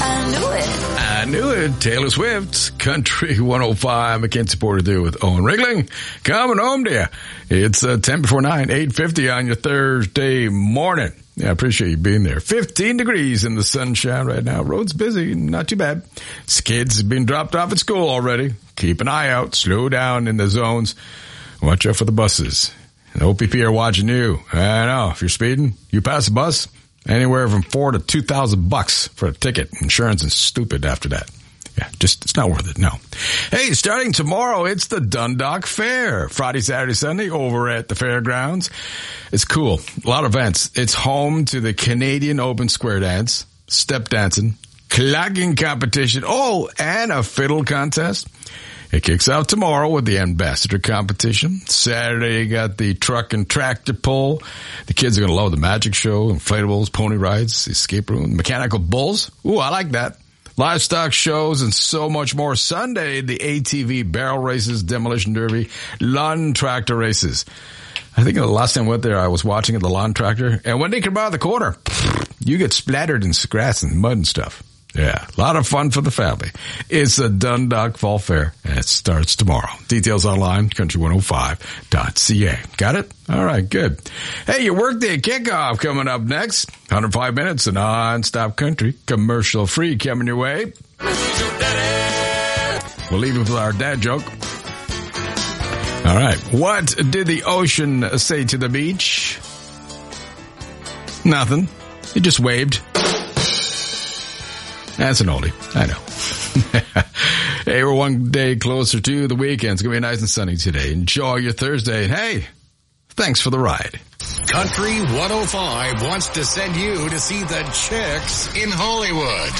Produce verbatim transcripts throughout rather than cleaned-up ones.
I knew it. I knew it. Taylor Swift, Country one oh five, Mackenzie Porter do with Owen Ringling. Coming home to you. It's uh, ten before nine, eight fifty on your Thursday morning. Yeah, I appreciate you being there. fifteen degrees in the sunshine right now. Road's busy. Not too bad. Kids have been dropped off at school already. Keep an eye out. Slow down in the zones. Watch out for the buses. And O P P are watching you. I know. If you're speeding, you pass a bus, anywhere from four to two thousand bucks for a ticket. Insurance is stupid after that. Yeah, just, it's not worth it. No. Hey, starting tomorrow, it's the Dundalk Fair. Friday, Saturday, Sunday over at the fairgrounds. It's cool. A lot of events. It's home to the Canadian Open Square Dance, step dancing, clogging competition. Oh, and a fiddle contest. It kicks out tomorrow with the ambassador competition. Saturday, you got the truck and tractor pull. The kids are going to love the magic show, inflatables, pony rides, escape room, mechanical bulls. Ooh, I like that. Livestock shows and so much more. Sunday, the A T V barrel races, demolition derby, lawn tractor races. I think the last time I went there, I was watching at the lawn tractor. And when they come out of the corner, you get splattered in grass and mud and stuff. Yeah, a lot of fun for the family. It's the Dundalk Fall Fair, and it starts tomorrow. Details online, country one oh five dot c a. Got it? All right, good. Hey, your workday kickoff coming up next. one hundred five minutes of non-stop country, commercial-free coming your way. We'll leave it with our dad joke. All right, what did the ocean say to the beach? Nothing. It just waved. That's an oldie. I know. Hey, we're one day closer to the weekend. It's going to be nice and sunny today. Enjoy your Thursday. And hey, thanks for the ride. Country one oh five wants to send you to see the Chicks in Hollywood.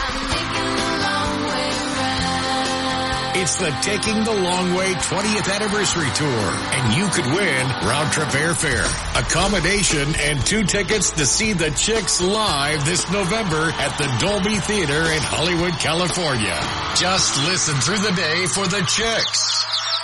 It's the Taking the Long Way twentieth Anniversary Tour, and you could win round-trip airfare, accommodation, and two tickets to see the Chicks live this November at the Dolby Theater in Hollywood, California. Just listen through the day for the Chicks.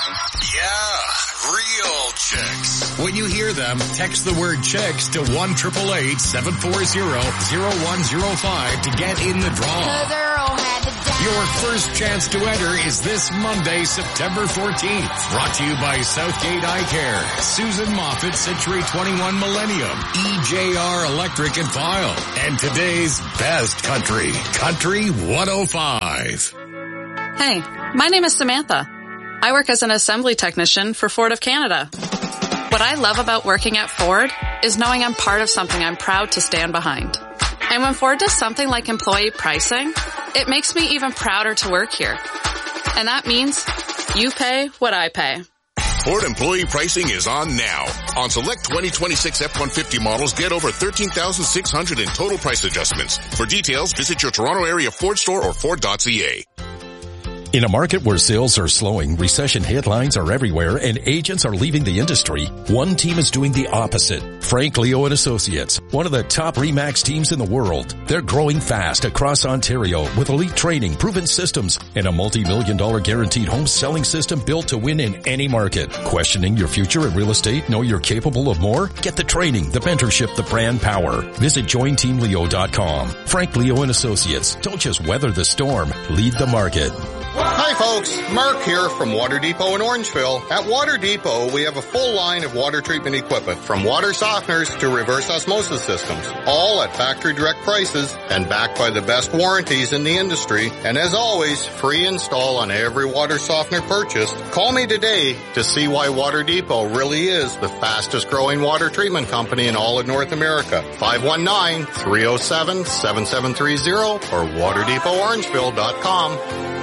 Yeah, real Chicks. When you hear them, text the word Chicks to one eight eight eight, seven four zero, zero one zero five to get in the draw. Your first chance to enter is this Monday, September fourteenth. Brought to you by Southgate Eye Care, Susan Moffat, Century twenty-one Millennium, E J R Electric and File, and today's best country, Country one oh five. Hey, my name is Samantha. I work as an assembly technician for Ford of Canada. What I love about working at Ford is knowing I'm part of something I'm proud to stand behind. And when Ford does something like employee pricing, it makes me even prouder to work here. And that means you pay what I pay. Ford employee pricing is on now. On select twenty twenty-six F one fifty models, get over thirteen thousand six hundred in total price adjustments. For details, visit your Toronto area Ford store or Ford dot c a. In a market where sales are slowing, recession headlines are everywhere, and agents are leaving the industry, one team is doing the opposite. Frank Leo and Associates, one of the top RE/MAX teams in the world. They're growing fast across Ontario with elite training, proven systems, and a multi-million dollar guaranteed home selling system built to win in any market. Questioning your future in real estate? Know you're capable of more? Get the training, the mentorship, the brand power. Visit join team leo dot com. Frank Leo and Associates. Don't just weather the storm. Lead the market. Hi folks, Mark here from Water Depot in Orangeville. At Water Depot, we have a full line of water treatment equipment, from water softeners to reverse osmosis systems, all at factory direct prices and backed by the best warranties in the industry. And as always, free install on every water softener purchased. Call me today to see why Water Depot really is the fastest growing water treatment company in all of North America. five one nine, three oh seven, seven seven three zero or water depot orangeville dot com.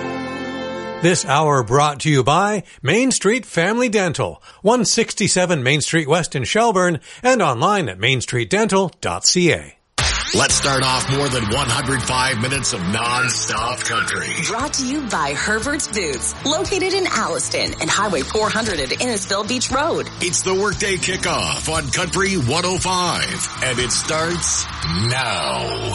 This hour brought to you by Main Street Family Dental, one sixty-seven Main Street West in Shelburne, and online at main street dental dot c a. Let's start off more than one hundred five minutes of non-stop country. Brought to you by Herbert's Boots, located in Alliston and Highway four hundred at Innisfil Beach Road. It's the workday kickoff on Country one oh five, and it starts now.